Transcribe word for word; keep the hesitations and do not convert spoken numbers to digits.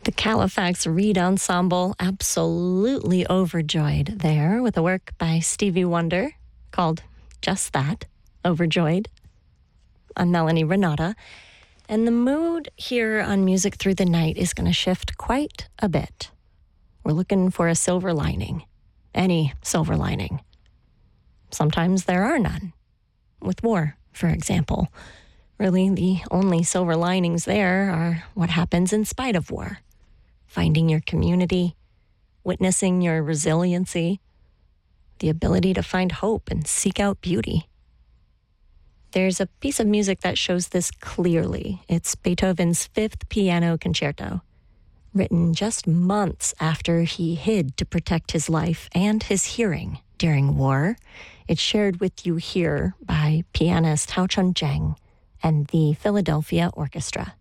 The Califax Reed Ensemble, absolutely overjoyed there with a work by Stevie Wonder called just that, Overjoyed. I'm Melanie Renata, and the mood here on Music Through the Night is going to shift quite a bit. We're looking for a silver lining, any silver lining. Sometimes there are none. With war, for example. Really, the only silver linings there are what happens in spite of war. Finding your community, witnessing your resiliency, the ability to find hope and seek out beauty. There's a piece of music that shows this clearly. It's Beethoven's Fifth Piano Concerto, written just months after he hid to protect his life and his hearing during war. It's shared with you here by pianist Hao Chun-jang and the Philadelphia Orchestra.